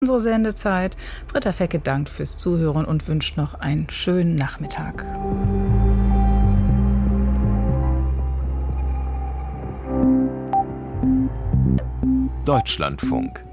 Unsere Sendezeit. Britta Fecke dankt fürs Zuhören und wünscht noch einen schönen Nachmittag. Deutschlandfunk.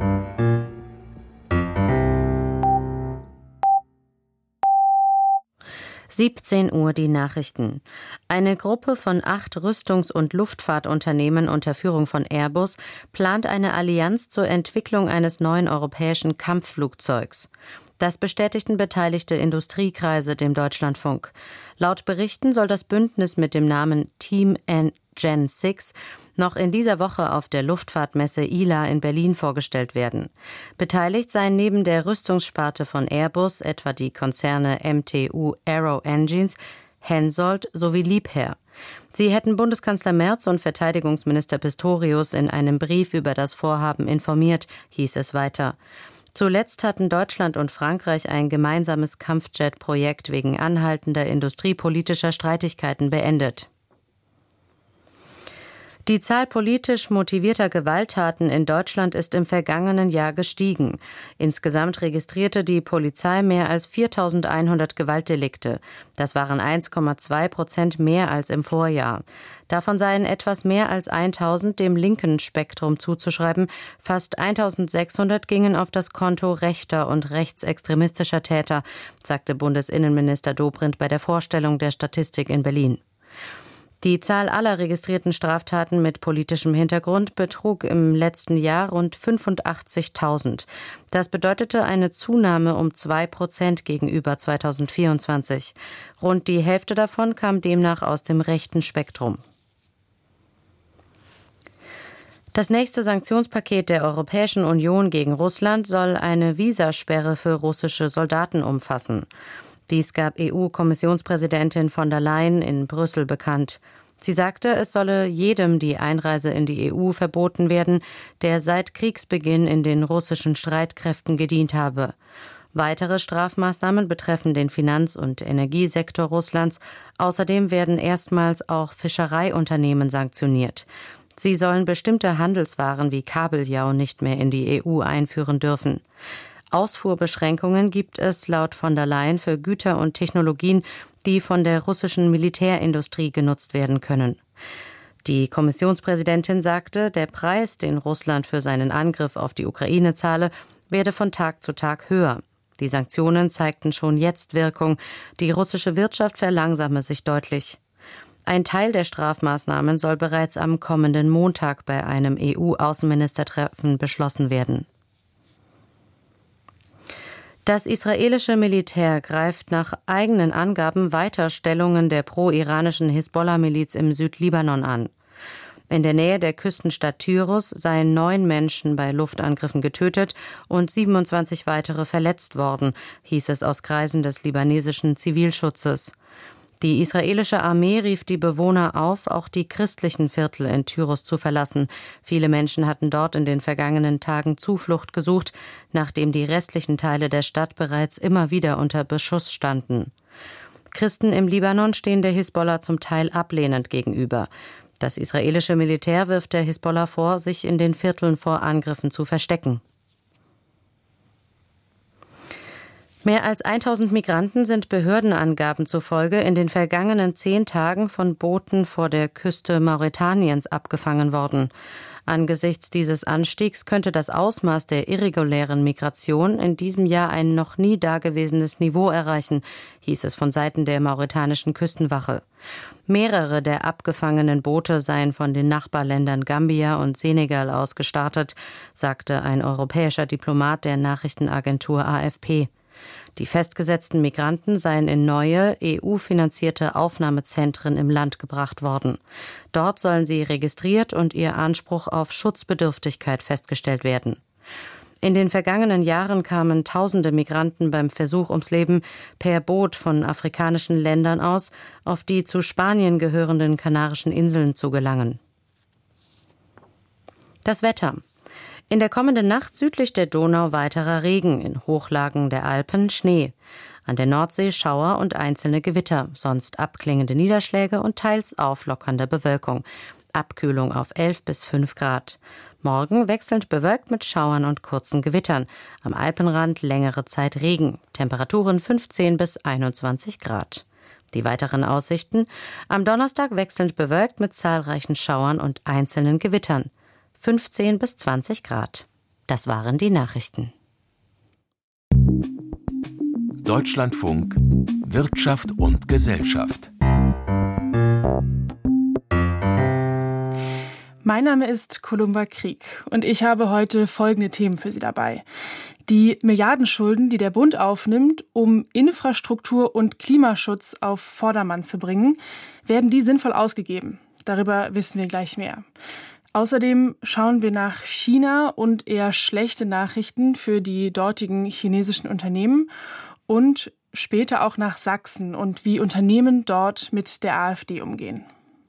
Uhr die Nachrichten. Eine Gruppe von 8 Rüstungs- und Luftfahrtunternehmen unter Führung von Airbus plant eine Allianz zur Entwicklung eines neuen europäischen Kampfflugzeugs. Das bestätigten beteiligte Industriekreise dem Deutschlandfunk. Laut Berichten soll das Bündnis mit dem Namen Team Gen 6 noch in dieser Woche auf der Luftfahrtmesse ILA in Berlin vorgestellt werden. Beteiligt seien neben der Rüstungssparte von Airbus etwa die Konzerne MTU Aero Engines, Hensoldt sowie Liebherr. Sie hätten Bundeskanzler Merz und Verteidigungsminister Pistorius in einem Brief über das Vorhaben informiert, hieß es weiter. Zuletzt hatten Deutschland und Frankreich ein gemeinsames Kampfjet-Projekt wegen anhaltender industriepolitischer Streitigkeiten beendet. Die Zahl politisch motivierter Gewalttaten in Deutschland ist im vergangenen Jahr gestiegen. Insgesamt registrierte die Polizei mehr als 4.100 Gewaltdelikte. Das waren 1,2% mehr als im Vorjahr. Davon seien etwas mehr als 1.000 dem linken Spektrum zuzuschreiben. Fast 1.600 gingen auf das Konto rechter und rechtsextremistischer Täter, sagte Bundesinnenminister Dobrindt bei der Vorstellung der Statistik in Berlin. Die Zahl aller registrierten Straftaten mit politischem Hintergrund betrug im letzten Jahr rund 85.000. Das bedeutete eine Zunahme um 2% gegenüber 2024. Rund die Hälfte davon kam demnach aus dem rechten Spektrum. Das nächste Sanktionspaket der Europäischen Union gegen Russland soll eine Visasperre für russische Soldaten umfassen. Dies gab EU-Kommissionspräsidentin von der Leyen in Brüssel bekannt. Sie sagte, es solle jedem die Einreise in die EU verboten werden, der seit Kriegsbeginn in den russischen Streitkräften gedient habe. Weitere Strafmaßnahmen betreffen den Finanz- und Energiesektor Russlands. Außerdem werden erstmals auch Fischereiunternehmen sanktioniert. Sie sollen bestimmte Handelswaren wie Kabeljau nicht mehr in die EU einführen dürfen. Ausfuhrbeschränkungen gibt es laut von der Leyen für Güter und Technologien, die von der russischen Militärindustrie genutzt werden können. Die Kommissionspräsidentin sagte, der Preis, den Russland für seinen Angriff auf die Ukraine zahle, werde von Tag zu Tag höher. Die Sanktionen zeigten schon jetzt Wirkung. Die russische Wirtschaft verlangsame sich deutlich. Ein Teil der Strafmaßnahmen soll bereits am kommenden Montag bei einem EU-Außenministertreffen beschlossen werden. Das israelische Militär greift nach eigenen Angaben weiter Stellungen der pro-iranischen Hisbollah-Miliz im Südlibanon an. In der Nähe der Küstenstadt Tyros seien 9 Menschen bei Luftangriffen getötet und 27 weitere verletzt worden, hieß es aus Kreisen des libanesischen Zivilschutzes. Die israelische Armee rief die Bewohner auf, auch die christlichen Viertel in Tyros zu verlassen. Viele Menschen hatten dort in den vergangenen Tagen Zuflucht gesucht, nachdem die restlichen Teile der Stadt bereits immer wieder unter Beschuss standen. Christen im Libanon stehen der Hisbollah zum Teil ablehnend gegenüber. Das israelische Militär wirft der Hisbollah vor, sich in den Vierteln vor Angriffen zu verstecken. Mehr als 1.000 Migranten sind Behördenangaben zufolge in den vergangenen 10 Tagen von Booten vor der Küste Mauretaniens abgefangen worden. Angesichts dieses Anstiegs könnte das Ausmaß der irregulären Migration in diesem Jahr ein noch nie dagewesenes Niveau erreichen, hieß es von Seiten der mauretanischen Küstenwache. Mehrere der abgefangenen Boote seien von den Nachbarländern Gambia und Senegal aus gestartet, sagte ein europäischer Diplomat der Nachrichtenagentur AFP. Die festgesetzten Migranten seien in neue, EU-finanzierte Aufnahmezentren im Land gebracht worden. Dort sollen sie registriert und ihr Anspruch auf Schutzbedürftigkeit festgestellt werden. In den vergangenen Jahren kamen tausende Migranten beim Versuch ums Leben per Boot von afrikanischen Ländern aus, auf die zu Spanien gehörenden Kanarischen Inseln zu gelangen. Das Wetter. In der kommenden Nacht südlich der Donau weiterer Regen, in Hochlagen der Alpen Schnee. An der Nordsee Schauer und einzelne Gewitter, sonst abklingende Niederschläge und teils auflockernde Bewölkung. Abkühlung auf 11 bis 5 Grad. Morgen wechselnd bewölkt mit Schauern und kurzen Gewittern. Am Alpenrand längere Zeit Regen. Temperaturen 15 bis 21 Grad. Die weiteren Aussichten: am Donnerstag wechselnd bewölkt mit zahlreichen Schauern und einzelnen Gewittern. 15 bis 20 Grad. Das waren die Nachrichten. Deutschlandfunk Wirtschaft und Gesellschaft. Mein Name ist Columba Krieg und ich habe heute folgende Themen für Sie dabei. Die Milliardenschulden, die der Bund aufnimmt, um Infrastruktur und Klimaschutz auf Vordermann zu bringen, werden die sinnvoll ausgegeben? Darüber wissen wir gleich mehr. Außerdem schauen wir nach China und eher schlechte Nachrichten für die dortigen chinesischen Unternehmen und später auch nach Sachsen und wie Unternehmen dort mit der AfD umgehen.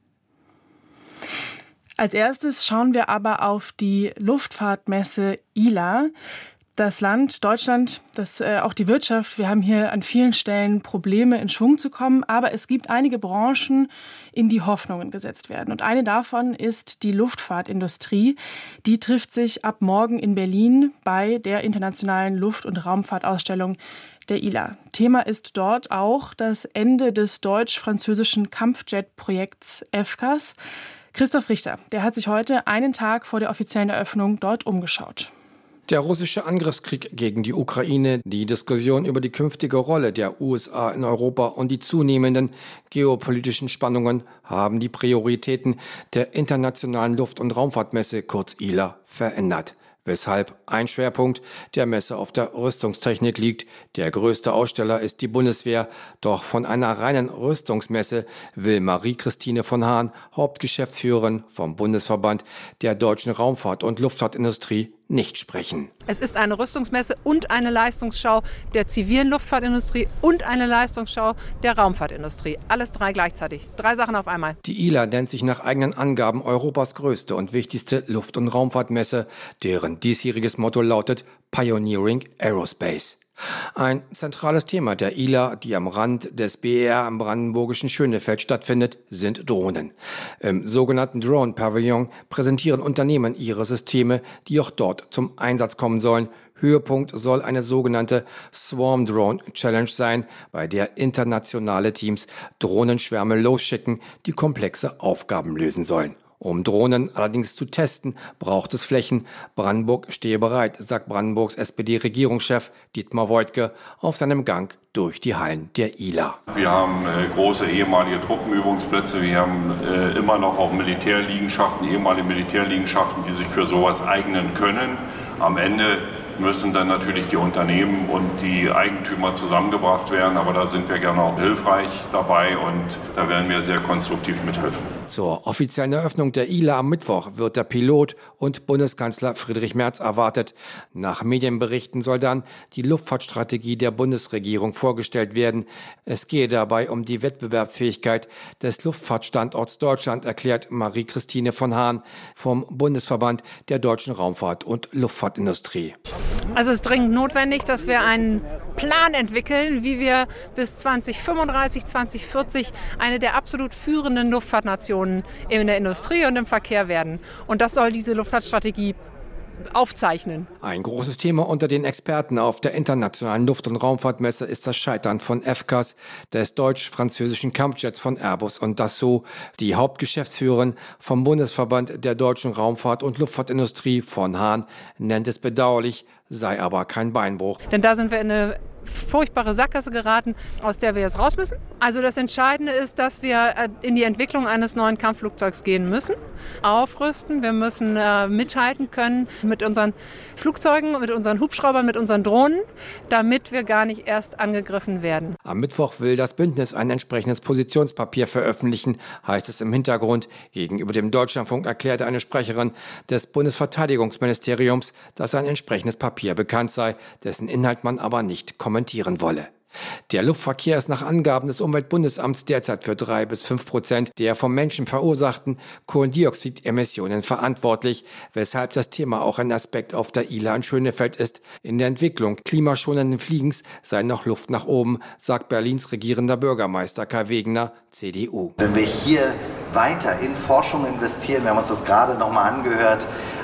Als erstes schauen wir aber auf die Luftfahrtmesse ILA. Das Land, Deutschland, auch die Wirtschaft, wir haben hier an vielen Stellen Probleme, in Schwung zu kommen. Aber es gibt einige Branchen, in die Hoffnungen gesetzt werden. Und eine davon ist die Luftfahrtindustrie. Die trifft sich ab morgen in Berlin bei der internationalen Luft- und Raumfahrtausstellung der ILA. Thema ist dort auch das Ende des deutsch-französischen Kampfjet-Projekts FCAS. Christoph Richter, der hat sich heute einen Tag vor der offiziellen Eröffnung dort umgeschaut. Der russische Angriffskrieg gegen die Ukraine, die Diskussion über die künftige Rolle der USA in Europa und die zunehmenden geopolitischen Spannungen haben die Prioritäten der Internationalen Luft- und Raumfahrtmesse, kurz ILA, verändert. Weshalb ein Schwerpunkt der Messe auf der Rüstungstechnik liegt. Der größte Aussteller ist die Bundeswehr. Doch von einer reinen Rüstungsmesse will Marie-Christine von Hahn, Hauptgeschäftsführerin vom Bundesverband der deutschen Raumfahrt- und Luftfahrtindustrie, nicht sprechen. Es ist eine Rüstungsmesse und eine Leistungsschau der zivilen Luftfahrtindustrie und eine Leistungsschau der Raumfahrtindustrie. Alles drei gleichzeitig. 3 Sachen auf einmal. Die ILA nennt sich nach eigenen Angaben Europas größte und wichtigste Luft- und Raumfahrtmesse, deren diesjähriges Motto lautet Pioneering Aerospace. Ein zentrales Thema der ILA, die am Rand des BER im brandenburgischen Schönefeld stattfindet, sind Drohnen. Im sogenannten Drone-Pavillon präsentieren Unternehmen ihre Systeme, die auch dort zum Einsatz kommen sollen. Höhepunkt soll eine sogenannte Swarm Drone Challenge sein, bei der internationale Teams Drohnenschwärme losschicken, die komplexe Aufgaben lösen sollen. Um Drohnen allerdings zu testen, braucht es Flächen. Brandenburg stehe bereit, sagt Brandenburgs SPD-Regierungschef Dietmar Woidke auf seinem Gang durch die Hallen der ILA. Wir haben große ehemalige Truppenübungsplätze, wir haben immer noch auch Militärliegenschaften, ehemalige Militärliegenschaften, die sich für sowas eignen können. Am Ende müssen dann natürlich die Unternehmen und die Eigentümer zusammengebracht werden, aber da sind wir gerne auch hilfreich dabei und da werden wir sehr konstruktiv mithelfen. Zur offiziellen Eröffnung der ILA am Mittwoch wird der Pilot und Bundeskanzler Friedrich Merz erwartet. Nach Medienberichten soll dann die Luftfahrtstrategie der Bundesregierung vorgestellt werden. Es gehe dabei um die Wettbewerbsfähigkeit des Luftfahrtstandorts Deutschland, erklärt Marie-Christine von Hahn vom Bundesverband der deutschen Raumfahrt- und Luftfahrtindustrie. Also es ist dringend notwendig, dass wir einen Plan entwickeln, wie wir bis 2035, 2040 eine der absolut führenden Luftfahrtnationen in der Industrie und im Verkehr werden. Und das soll diese Luftfahrtstrategie aufzeichnen. Ein großes Thema unter den Experten auf der internationalen Luft- und Raumfahrtmesse ist das Scheitern von FCAS, des deutsch-französischen Kampfjets von Airbus und Dassault. Die Hauptgeschäftsführerin vom Bundesverband der deutschen Raumfahrt- und Luftfahrtindustrie von Hahn nennt es bedauerlich, sei aber kein Beinbruch. Denn da sind wir in eine furchtbare Sackgasse geraten, aus der wir jetzt raus müssen. Also das Entscheidende ist, dass wir in die Entwicklung eines neuen Kampfflugzeugs gehen müssen, aufrüsten. Wir müssen mithalten können mit unseren Flugzeugen, mit unseren Hubschraubern, mit unseren Drohnen, damit wir gar nicht erst angegriffen werden. Am Mittwoch will das Bündnis ein entsprechendes Positionspapier veröffentlichen, heißt es im Hintergrund. Gegenüber dem Deutschlandfunk erklärte eine Sprecherin des Bundesverteidigungsministeriums, dass ein entsprechendes Papier bekannt sei, dessen Inhalt man aber nicht kommentieren wolle. Der Luftverkehr ist nach Angaben des Umweltbundesamts derzeit für 3-5% der vom Menschen verursachten Kohlendioxidemissionen verantwortlich, weshalb das Thema auch ein Aspekt auf der ILA in Schönefeld ist. In der Entwicklung klimaschonenden Fliegens sei noch Luft nach oben, sagt Berlins regierender Bürgermeister Kai Wegener, CDU. Wenn wir hier weiter in Forschung investieren, wir haben uns das gerade nochmal angehört,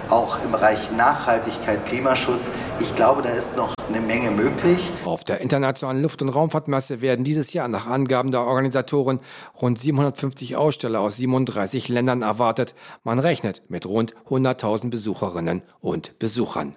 auch im Bereich Nachhaltigkeit, Klimaschutz. Ich glaube, da ist noch eine Menge möglich. Auf der Internationalen Luft- und Raumfahrtmesse werden dieses Jahr nach Angaben der Organisatoren rund 750 Aussteller aus 37 Ländern erwartet. Man rechnet mit rund 100.000 Besucherinnen und Besuchern.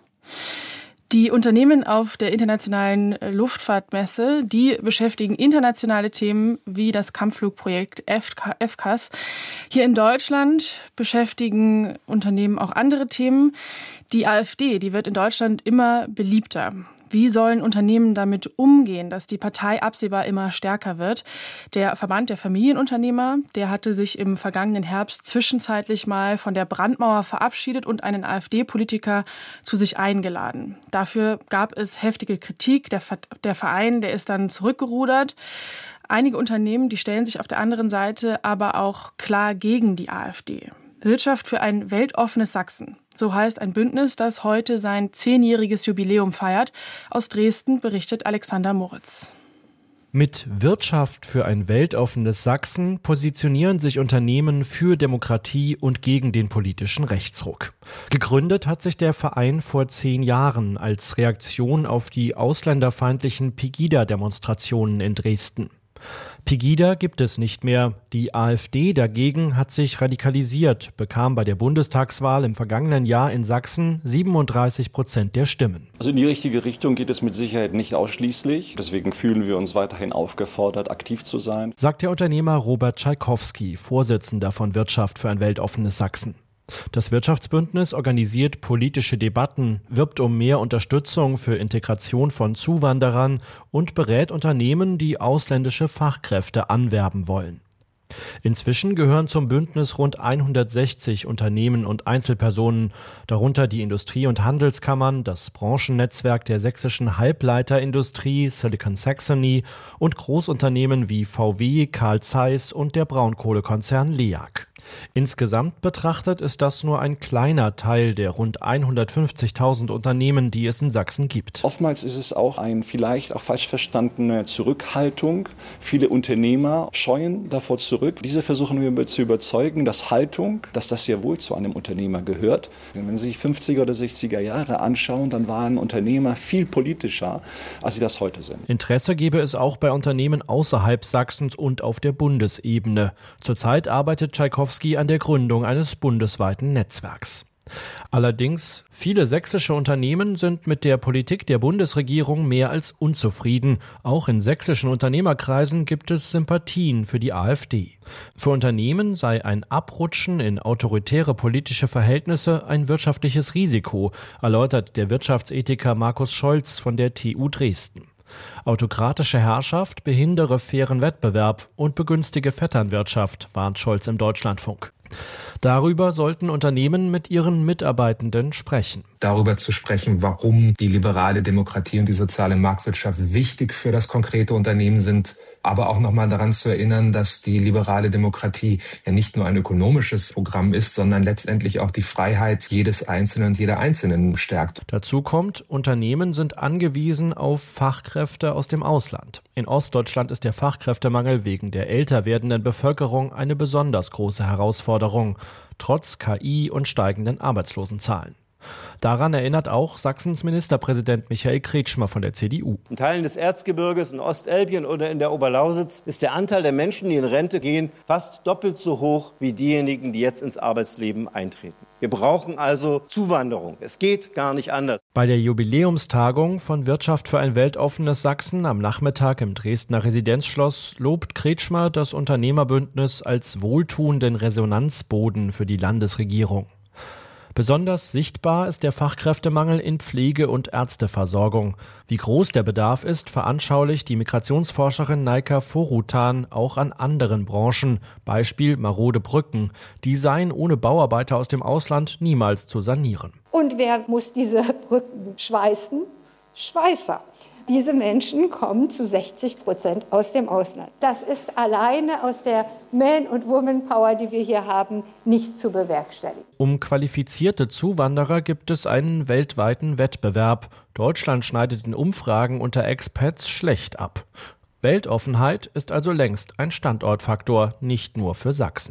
Die Unternehmen auf der Internationalen Luftfahrtmesse, die beschäftigen internationale Themen wie das Kampfflugprojekt FCAS. Hier in Deutschland beschäftigen Unternehmen auch andere Themen. Die AfD, die wird in Deutschland immer beliebter. Wie sollen Unternehmen damit umgehen, dass die Partei absehbar immer stärker wird? Der Verband der Familienunternehmer, der hatte sich im vergangenen Herbst zwischenzeitlich mal von der Brandmauer verabschiedet und einen AfD-Politiker zu sich eingeladen. Dafür gab es heftige Kritik. Der Verein, der ist dann zurückgerudert. Einige Unternehmen, die stellen sich auf der anderen Seite aber auch klar gegen die AfD. Wirtschaft für ein weltoffenes Sachsen. So heißt ein Bündnis, das heute sein 10-jähriges Jubiläum feiert. Aus Dresden berichtet Alexander Moritz. Mit Wirtschaft für ein weltoffenes Sachsen positionieren sich Unternehmen für Demokratie und gegen den politischen Rechtsruck. Gegründet hat sich der Verein vor 10 Jahren als Reaktion auf die ausländerfeindlichen Pegida-Demonstrationen in Dresden. Pegida gibt es nicht mehr. Die AfD dagegen hat sich radikalisiert, bekam bei der Bundestagswahl im vergangenen Jahr in Sachsen 37% der Stimmen. Also in die richtige Richtung geht es mit Sicherheit nicht ausschließlich. Deswegen fühlen wir uns weiterhin aufgefordert, aktiv zu sein, sagt der Unternehmer Robert Tschaikowski, Vorsitzender von Wirtschaft für ein weltoffenes Sachsen. Das Wirtschaftsbündnis organisiert politische Debatten, wirbt um mehr Unterstützung für Integration von Zuwanderern und berät Unternehmen, die ausländische Fachkräfte anwerben wollen. Inzwischen gehören zum Bündnis rund 160 Unternehmen und Einzelpersonen, darunter die Industrie- und Handelskammern, das Branchennetzwerk der sächsischen Halbleiterindustrie Silicon Saxony und Großunternehmen wie VW, Carl Zeiss und der Braunkohlekonzern LEAG. Insgesamt betrachtet ist das nur ein kleiner Teil der rund 150.000 Unternehmen, die es in Sachsen gibt. Oftmals ist es auch eine vielleicht auch falsch verstandene Zurückhaltung. Viele Unternehmer scheuen davor zurück. Diese versuchen wir zu überzeugen, dass das sehr wohl zu einem Unternehmer gehört. Wenn Sie sich 50er oder 60er Jahre anschauen, dann waren Unternehmer viel politischer, als sie das heute sind. Interesse gebe es auch bei Unternehmen außerhalb Sachsens und auf der Bundesebene. Zurzeit arbeitet Tschaikowski an der Gründung eines bundesweiten Netzwerks. Allerdings, viele sächsische Unternehmen sind mit der Politik der Bundesregierung mehr als unzufrieden. Auch in sächsischen Unternehmerkreisen gibt es Sympathien für die AfD. Für Unternehmen sei ein Abrutschen in autoritäre politische Verhältnisse ein wirtschaftliches Risiko, erläutert der Wirtschaftsethiker Markus Scholz von der TU Dresden. Autokratische Herrschaft behindere fairen Wettbewerb und begünstige Vetternwirtschaft, warnt Scholz im Deutschlandfunk. Darüber sollten Unternehmen mit ihren Mitarbeitenden sprechen. Darüber zu sprechen, warum die liberale Demokratie und die soziale Marktwirtschaft wichtig für das konkrete Unternehmen sind, aber auch nochmal daran zu erinnern, dass die liberale Demokratie ja nicht nur ein ökonomisches Programm ist, sondern letztendlich auch die Freiheit jedes Einzelnen und jeder Einzelnen stärkt. Dazu kommt, Unternehmen sind angewiesen auf Fachkräfte aus dem Ausland. In Ostdeutschland ist der Fachkräftemangel wegen der älter werdenden Bevölkerung eine besonders große Herausforderung, trotz KI und steigenden Arbeitslosenzahlen. Daran erinnert auch Sachsens Ministerpräsident Michael Kretschmer von der CDU. In Teilen des Erzgebirges, in Ostelbien oder in der Oberlausitz ist der Anteil der Menschen, die in Rente gehen, fast doppelt so hoch wie diejenigen, die jetzt ins Arbeitsleben eintreten. Wir brauchen also Zuwanderung. Es geht gar nicht anders. Bei der Jubiläumstagung von Wirtschaft für ein weltoffenes Sachsen am Nachmittag im Dresdner Residenzschloss lobt Kretschmer das Unternehmerbündnis als wohltuenden Resonanzboden für die Landesregierung. Besonders sichtbar ist der Fachkräftemangel in Pflege- und Ärzteversorgung. Wie groß der Bedarf ist, veranschaulicht die Migrationsforscherin Naika Forutan auch an anderen Branchen. Beispiel marode Brücken. Die seien ohne Bauarbeiter aus dem Ausland niemals zu sanieren. Und wer muss diese Brücken schweißen? Schweißer. Diese Menschen kommen zu 60% aus dem Ausland. Das ist alleine aus der Man- und Woman-Power, die wir hier haben, nicht zu bewerkstelligen. Um qualifizierte Zuwanderer gibt es einen weltweiten Wettbewerb. Deutschland schneidet in Umfragen unter Expats schlecht ab. Weltoffenheit ist also längst ein Standortfaktor, nicht nur für Sachsen.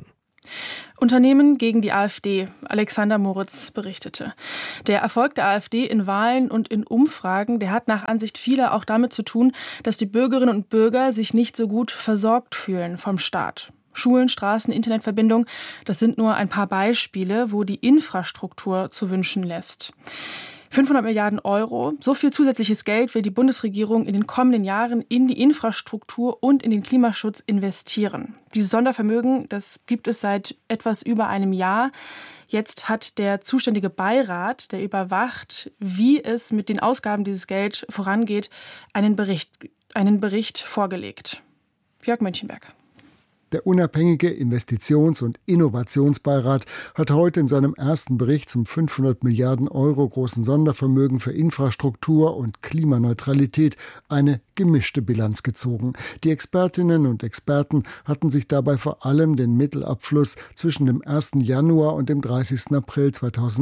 Unternehmen gegen die AfD. Alexander Moritz berichtete. Der Erfolg der AfD in Wahlen und in Umfragen, der hat nach Ansicht vieler auch damit zu tun, dass die Bürgerinnen und Bürger sich nicht so gut versorgt fühlen vom Staat. Schulen, Straßen, Internetverbindung, das sind nur ein paar Beispiele, wo die Infrastruktur zu wünschen lässt. 500 Milliarden Euro, so viel zusätzliches Geld will die Bundesregierung in den kommenden Jahren in die Infrastruktur und in den Klimaschutz investieren. Dieses Sondervermögen, das gibt es seit etwas über einem Jahr. Jetzt hat der zuständige Beirat, der überwacht, wie es mit den Ausgaben dieses Geld vorangeht, einen Bericht vorgelegt. Jörg Münchenberg. Der unabhängige Investitions- und Innovationsbeirat hat heute in seinem ersten Bericht zum 500 Milliarden Euro großen Sondervermögen für Infrastruktur und Klimaneutralität eine gemischte Bilanz gezogen. Die Expertinnen und Experten hatten sich dabei vor allem den Mittelabfluss zwischen dem 1. Januar und dem 30. April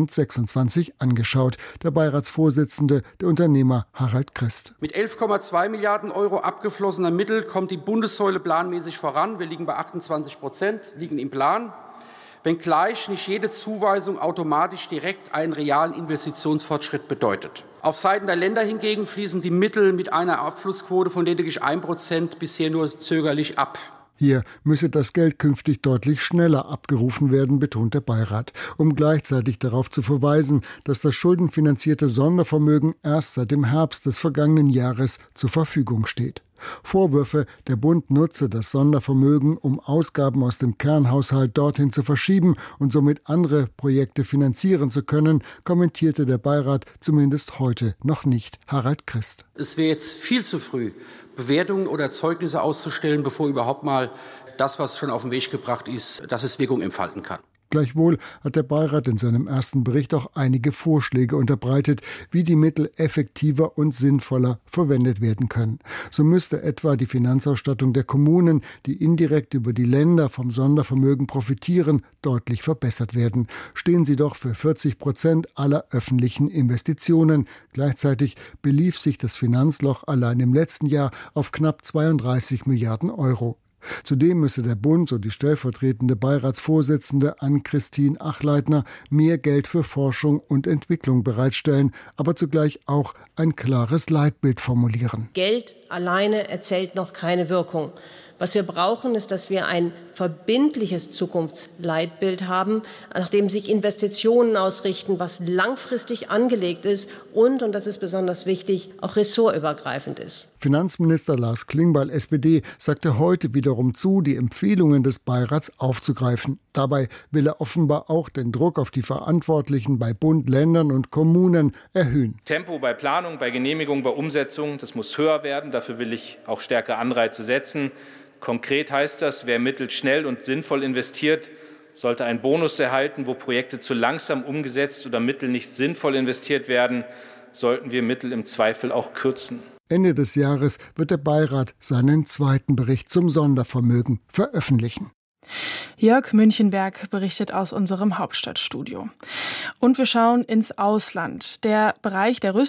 2026 angeschaut. Der Beiratsvorsitzende, der Unternehmer Harald Christ. Mit 11,2 Milliarden Euro abgeflossener Mittel kommt die Bundessäule planmäßig voran. Wir liegen bei 28%, liegen im Plan, wenngleich nicht jede Zuweisung automatisch direkt einen realen Investitionsfortschritt bedeutet. Auf Seiten der Länder hingegen fließen die Mittel mit einer Abflussquote von lediglich 1% bisher nur zögerlich ab. Hier müsse das Geld künftig deutlich schneller abgerufen werden, betont der Beirat, um gleichzeitig darauf zu verweisen, dass das schuldenfinanzierte Sondervermögen erst seit dem Herbst des vergangenen Jahres zur Verfügung steht. Vorwürfe, der Bund nutze das Sondervermögen, um Ausgaben aus dem Kernhaushalt dorthin zu verschieben und somit andere Projekte finanzieren zu können, kommentierte der Beirat zumindest heute noch nicht. Harald Christ. Es wäre jetzt viel zu früh, Bewertungen oder Zeugnisse auszustellen, bevor überhaupt mal das, was schon auf den Weg gebracht ist, dass es Wirkung entfalten kann. Gleichwohl hat der Beirat in seinem ersten Bericht auch einige Vorschläge unterbreitet, wie die Mittel effektiver und sinnvoller verwendet werden können. So müsste etwa die Finanzausstattung der Kommunen, die indirekt über die Länder vom Sondervermögen profitieren, deutlich verbessert werden. Stehen sie doch für 40% aller öffentlichen Investitionen. Gleichzeitig belief sich das Finanzloch allein im letzten Jahr auf knapp 32 Milliarden Euro. Zudem müsse der Bund, so die stellvertretende Beiratsvorsitzende Ann-Christine Achleitner, mehr Geld für Forschung und Entwicklung bereitstellen, aber zugleich auch ein klares Leitbild formulieren. Geld alleine erzielt noch keine Wirkung. Was wir brauchen, ist, dass wir ein verbindliches Zukunftsleitbild haben, nach dem sich Investitionen ausrichten, was langfristig angelegt ist und das ist besonders wichtig, auch ressortübergreifend ist. Finanzminister Lars Klingbeil, SPD, sagte heute wiederum zu, die Empfehlungen des Beirats aufzugreifen. Dabei will er offenbar auch den Druck auf die Verantwortlichen bei Bund, Ländern und Kommunen erhöhen. Tempo bei Planung, bei Genehmigung, bei Umsetzung, das muss höher werden. Dafür will ich auch stärker Anreize setzen. Konkret heißt das, wer Mittel schnell und sinnvoll investiert, sollte einen Bonus erhalten. Wo Projekte zu langsam umgesetzt oder Mittel nicht sinnvoll investiert werden, sollten wir Mittel im Zweifel auch kürzen. Ende des Jahres wird der Beirat seinen zweiten Bericht zum Sondervermögen veröffentlichen. Jörg Münchenberg berichtet aus unserem Hauptstadtstudio. Und wir schauen ins Ausland. Der Bereich der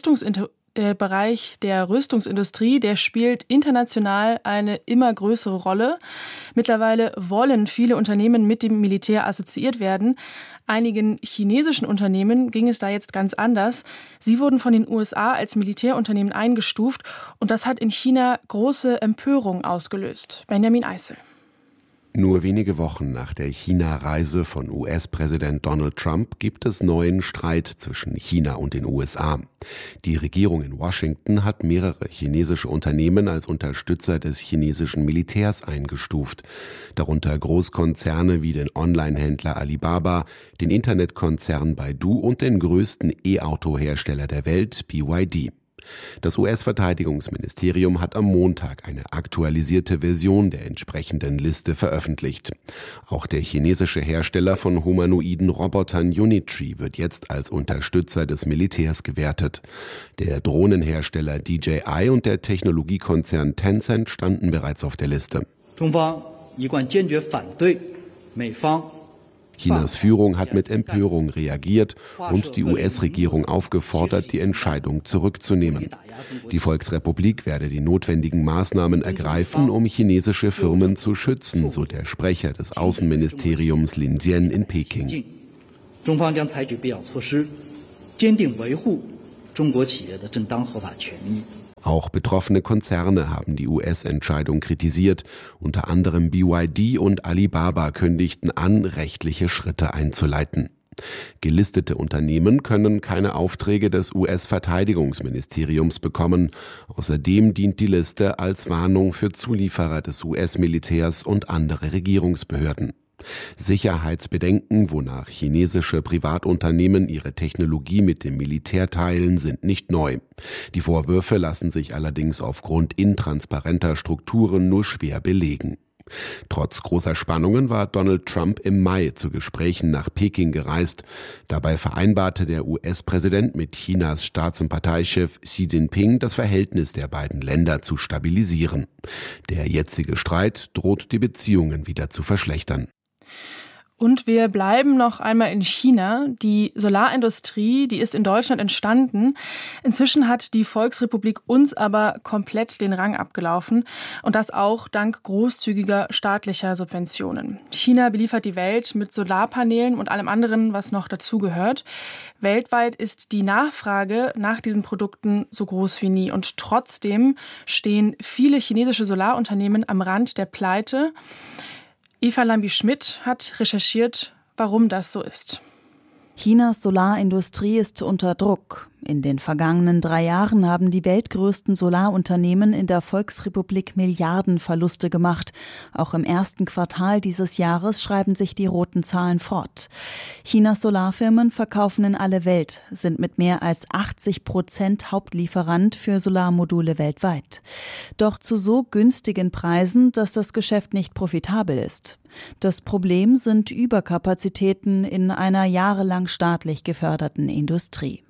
Rüstungsindustrie, der spielt international eine immer größere Rolle. Mittlerweile wollen viele Unternehmen mit dem Militär assoziiert werden. Einigen chinesischen Unternehmen ging es da jetzt ganz anders. Sie wurden von den USA als Militärunternehmen eingestuft und das hat in China große Empörung ausgelöst. Benjamin Eisel. Nur wenige Wochen nach der China-Reise von US-Präsident Donald Trump gibt es neuen Streit zwischen China und den USA. Die Regierung in Washington hat mehrere chinesische Unternehmen als Unterstützer des chinesischen Militärs eingestuft. Darunter Großkonzerne wie den Online-Händler Alibaba, den Internetkonzern Baidu und den größten E-Auto-Hersteller der Welt, BYD. Das US-Verteidigungsministerium hat am Montag eine aktualisierte Version der entsprechenden Liste veröffentlicht. Auch der chinesische Hersteller von humanoiden Robotern Unitree wird jetzt als Unterstützer des Militärs gewertet. Der Drohnenhersteller DJI und der Technologiekonzern Tencent standen bereits auf der Liste. Chinas Führung hat mit Empörung reagiert und die US-Regierung aufgefordert, die Entscheidung zurückzunehmen. Die Volksrepublik werde die notwendigen Maßnahmen ergreifen, um chinesische Firmen zu schützen, so der Sprecher des Außenministeriums Lin Jian in Peking. Auch betroffene Konzerne haben die US-Entscheidung kritisiert. Unter anderem BYD und Alibaba kündigten an, rechtliche Schritte einzuleiten. Gelistete Unternehmen können keine Aufträge des US-Verteidigungsministeriums bekommen. Außerdem dient die Liste als Warnung für Zulieferer des US-Militärs und andere Regierungsbehörden. Sicherheitsbedenken, wonach chinesische Privatunternehmen ihre Technologie mit dem Militär teilen, sind nicht neu. Die Vorwürfe lassen sich allerdings aufgrund intransparenter Strukturen nur schwer belegen. Trotz großer Spannungen war Donald Trump im Mai zu Gesprächen nach Peking gereist. Dabei vereinbarte der US-Präsident mit Chinas Staats- und Parteichef Xi Jinping, das Verhältnis der beiden Länder zu stabilisieren. Der jetzige Streit droht die Beziehungen wieder zu verschlechtern. Und wir bleiben noch einmal in China. Die Solarindustrie, die ist in Deutschland entstanden. Inzwischen hat die Volksrepublik uns aber komplett den Rang abgelaufen. Und das auch dank großzügiger staatlicher Subventionen. China beliefert die Welt mit Solarpanelen und allem anderen, was noch dazugehört. Weltweit ist die Nachfrage nach diesen Produkten so groß wie nie. Und trotzdem stehen viele chinesische Solarunternehmen am Rand der Pleite. Eva Lambi-Schmidt hat recherchiert, warum das so ist. Chinas Solarindustrie ist unter Druck. In den vergangenen 3 Jahren haben die weltgrößten Solarunternehmen in der Volksrepublik Milliardenverluste gemacht. Auch im ersten Quartal dieses Jahres schreiben sich die roten Zahlen fort. Chinas Solarfirmen verkaufen in alle Welt, sind mit mehr als 80% Hauptlieferant für Solarmodule weltweit. Doch zu so günstigen Preisen, dass das Geschäft nicht profitabel ist. Das Problem sind Überkapazitäten in einer jahrelang staatlich geförderten Industrie.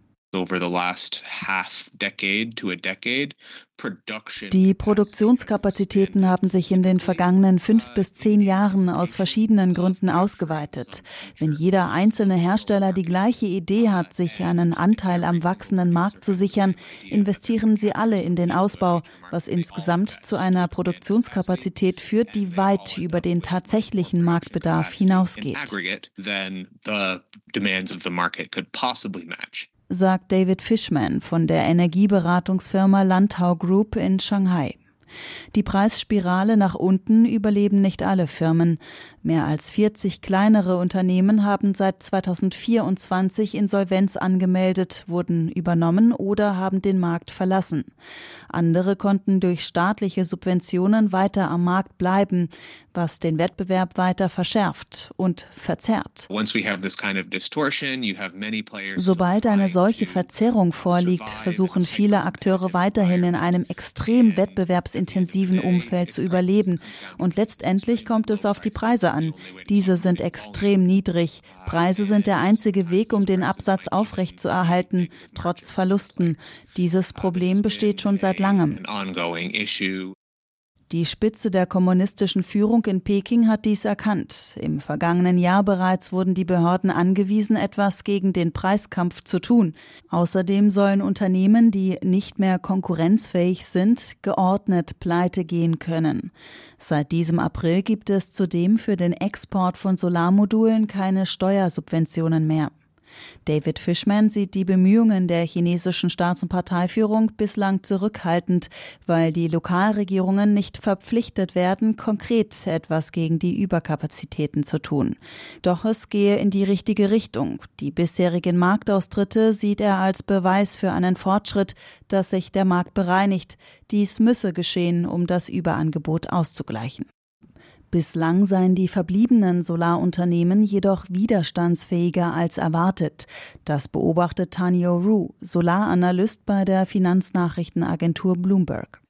Die Produktionskapazitäten haben sich in den vergangenen 5 bis 10 Jahren aus verschiedenen Gründen ausgeweitet. Wenn jeder einzelne Hersteller die gleiche Idee hat, sich einen Anteil am wachsenden Markt zu sichern, investieren sie alle in den Ausbau, was insgesamt zu einer Produktionskapazität führt, die weit über den tatsächlichen Marktbedarf hinausgeht, sagt David Fishman von der Energieberatungsfirma Lantau Group in Shanghai. Die Preisspirale nach unten überleben nicht alle Firmen. Mehr als 40 kleinere Unternehmen haben seit 2024 Insolvenz angemeldet, wurden übernommen oder haben den Markt verlassen. Andere konnten durch staatliche Subventionen weiter am Markt bleiben, was den Wettbewerb weiter verschärft und verzerrt. Sobald eine solche Verzerrung vorliegt, versuchen viele Akteure weiterhin in einem extrem wettbewerbsintensiven Umfeld zu überleben. Und letztendlich kommt es auf die Preise an. Diese sind extrem niedrig. Preise sind der einzige Weg, um den Absatz aufrechtzuerhalten, trotz Verlusten. Dieses Problem besteht schon seit langem. Die Spitze der kommunistischen Führung in Peking hat dies erkannt. Im vergangenen Jahr bereits wurden die Behörden angewiesen, etwas gegen den Preiskampf zu tun. Außerdem sollen Unternehmen, die nicht mehr konkurrenzfähig sind, geordnet pleite gehen können. Seit diesem April gibt es zudem für den Export von Solarmodulen keine Steuersubventionen mehr. David Fishman sieht die Bemühungen der chinesischen Staats- und Parteiführung bislang zurückhaltend, weil die Lokalregierungen nicht verpflichtet werden, konkret etwas gegen die Überkapazitäten zu tun. Doch es gehe in die richtige Richtung. Die bisherigen Marktaustritte sieht er als Beweis für einen Fortschritt, dass sich der Markt bereinigt. Dies müsse geschehen, um das Überangebot auszugleichen. Bislang seien die verbliebenen Solarunternehmen jedoch widerstandsfähiger als erwartet. Das beobachtet Tanyo Ru, Solaranalyst bei der Finanznachrichtenagentur Bloomberg.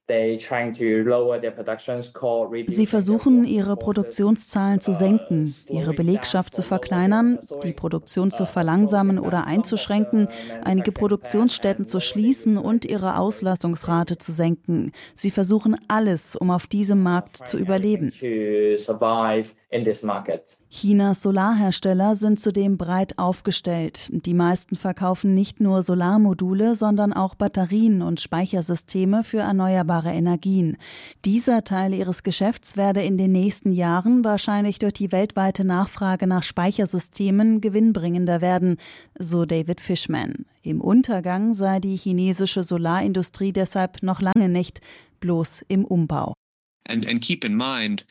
Sie versuchen, ihre Produktionszahlen zu senken, ihre Belegschaft zu verkleinern, die Produktion zu verlangsamen oder einzuschränken, einige Produktionsstätten zu schließen und ihre Auslastungsrate zu senken. Sie versuchen alles, um auf diesem Markt zu überleben. Chinas Solarhersteller sind zudem breit aufgestellt. Die meisten verkaufen nicht nur Solarmodule, sondern auch Batterien und Speichersysteme für erneuerbare Energien. Dieser Teil ihres Geschäfts werde in den nächsten Jahren wahrscheinlich durch die weltweite Nachfrage nach Speichersystemen gewinnbringender werden, so David Fishman. Im Untergang sei die chinesische Solarindustrie deshalb noch lange nicht, bloß im Umbau. And keep in mind,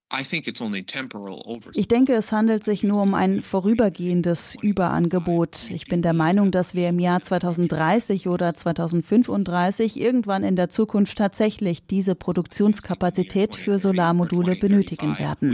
ich denke, es handelt sich nur um ein vorübergehendes Überangebot. Ich bin der Meinung, dass wir im Jahr 2030 oder 2035 irgendwann in der Zukunft tatsächlich diese Produktionskapazität für Solarmodule benötigen werden.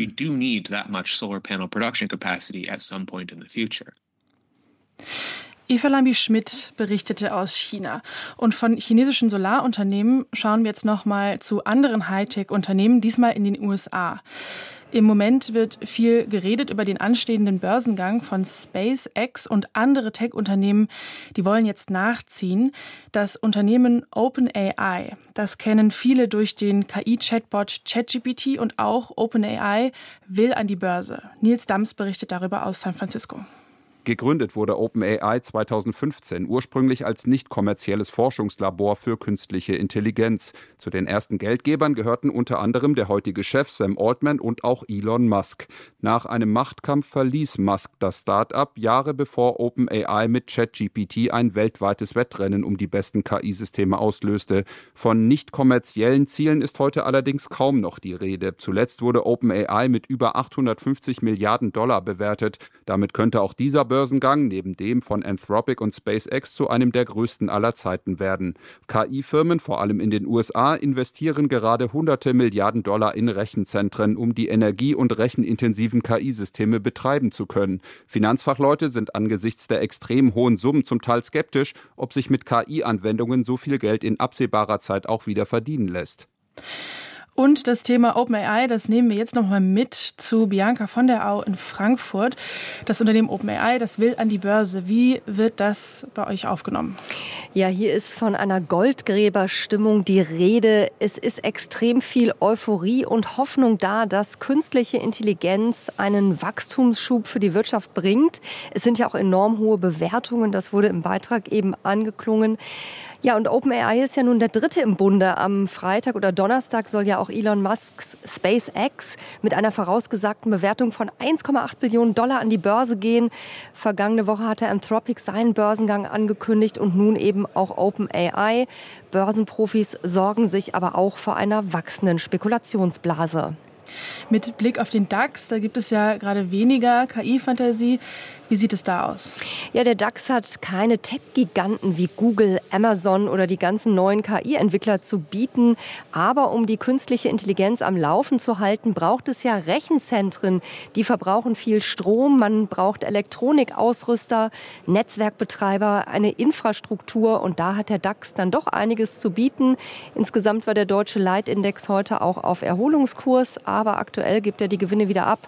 Eva Lambi-Schmidt berichtete aus China. Und von chinesischen Solarunternehmen schauen wir jetzt nochmal zu anderen Hightech-Unternehmen, diesmal in den USA. Im Moment wird viel geredet über den anstehenden Börsengang von SpaceX und andere Tech-Unternehmen, die wollen jetzt nachziehen. Das Unternehmen OpenAI, das kennen viele durch den KI-Chatbot ChatGPT und auch OpenAI will an die Börse. Nils Dams berichtet darüber aus San Francisco. Gegründet wurde OpenAI 2015 ursprünglich als nicht kommerzielles Forschungslabor für künstliche Intelligenz. Zu den ersten Geldgebern gehörten unter anderem der heutige Chef Sam Altman und auch Elon Musk. Nach einem Machtkampf verließ Musk das Start-up Jahre bevor OpenAI mit ChatGPT ein weltweites Wettrennen um die besten KI-Systeme auslöste. Von nicht kommerziellen Zielen ist heute allerdings kaum noch die Rede. Zuletzt wurde OpenAI mit über 850 Milliarden Dollar bewertet. Damit könnte auch dieser Börsengang neben dem von Anthropic und SpaceX zu einem der größten aller Zeiten werden. KI-Firmen, vor allem in den USA, investieren gerade hunderte Milliarden Dollar in Rechenzentren, um die energie- und rechenintensiven KI-Systeme betreiben zu können. Finanzfachleute sind angesichts der extrem hohen Summen zum Teil skeptisch, ob sich mit KI-Anwendungen so viel Geld in absehbarer Zeit auch wieder verdienen lässt. Und das Thema OpenAI, das nehmen wir jetzt nochmal mit zu Bianca von der Au in Frankfurt. Das Unternehmen OpenAI, das will an die Börse. Wie wird das bei euch aufgenommen? Ja, hier ist von einer Goldgräberstimmung die Rede. Es ist extrem viel Euphorie und Hoffnung da, dass künstliche Intelligenz einen Wachstumsschub für die Wirtschaft bringt. Es sind ja auch enorm hohe Bewertungen, das wurde im Beitrag eben angeklungen. Ja, und OpenAI ist ja nun der dritte im Bunde. Am Freitag oder Donnerstag soll ja auch Elon Musks SpaceX mit einer vorausgesagten Bewertung von 1,8 Billionen Dollar an die Börse gehen. Vergangene Woche hatte Anthropic seinen Börsengang angekündigt und nun eben auch OpenAI. Börsenprofis sorgen sich aber auch vor einer wachsenden Spekulationsblase. Mit Blick auf den DAX, da gibt es ja gerade weniger KI-Fantasie. Wie sieht es da aus? Ja, der DAX hat keine Tech-Giganten wie Google, Amazon oder die ganzen neuen KI-Entwickler zu bieten. Aber um die künstliche Intelligenz am Laufen zu halten, braucht es ja Rechenzentren. Die verbrauchen viel Strom, man braucht Elektronikausrüster, Netzwerkbetreiber, eine Infrastruktur. Und da hat der DAX dann doch einiges zu bieten. Insgesamt war der deutsche Leitindex heute auch auf Erholungskurs. Aber aktuell gibt er die Gewinne wieder ab.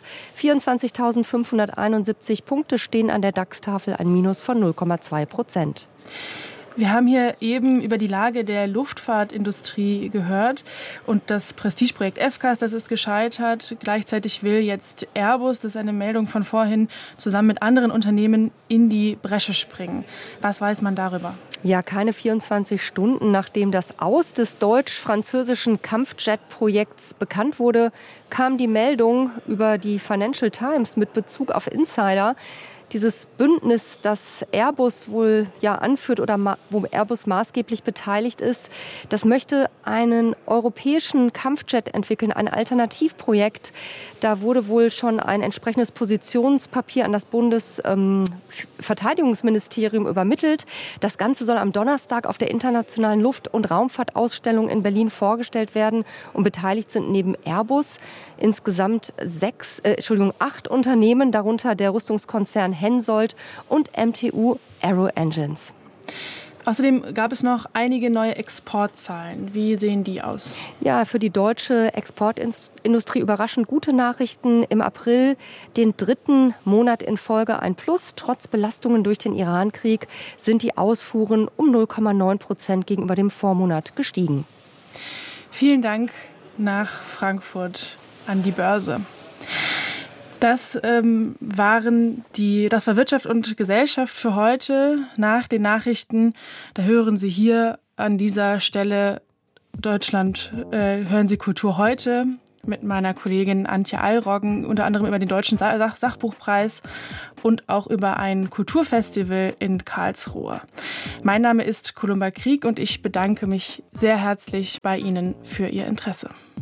24.571 Punkte stehen an der DAX-Tafel, ein Minus von 0,2%. Wir haben hier eben über die Lage der Luftfahrtindustrie gehört und das Prestigeprojekt FCAS, das ist gescheitert. Gleichzeitig will jetzt Airbus, das ist eine Meldung von vorhin, zusammen mit anderen Unternehmen in die Bresche springen. Was weiß man darüber? Ja, keine 24 Stunden nachdem das Aus des deutsch-französischen Kampfjet-Projekts bekannt wurde, kam die Meldung über die Financial Times mit Bezug auf Insider. Dieses Bündnis, das Airbus wohl anführt oder wo Airbus maßgeblich beteiligt ist, das möchte einen europäischen Kampfjet entwickeln, ein Alternativprojekt. Da wurde wohl schon ein entsprechendes Positionspapier an das Bundesverteidigungsministerium übermittelt. Das Ganze soll am Donnerstag auf der Internationalen Luft- und Raumfahrtausstellung in Berlin vorgestellt werden. Und beteiligt sind neben Airbus insgesamt 8 Unternehmen, darunter der Rüstungskonzern Hensoldt und MTU Aero Engines. Außerdem gab es noch einige neue Exportzahlen. Wie sehen die aus? Ja, für die deutsche Exportindustrie überraschend gute Nachrichten. Im April, den 3. Monat in Folge ein Plus. Trotz Belastungen durch den Iran-Krieg sind die Ausfuhren um 0,9% gegenüber dem Vormonat gestiegen. Vielen Dank nach Frankfurt an die Börse. Das war Wirtschaft und Gesellschaft für heute. Nach den Nachrichten, da hören Sie hier an dieser Stelle Deutschland, hören Sie Kultur heute mit meiner Kollegin Antje Allroggen, unter anderem über den Deutschen Sachbuchpreis und auch über ein Kulturfestival in Karlsruhe. Mein Name ist Columba Krieg und ich bedanke mich sehr herzlich bei Ihnen für Ihr Interesse.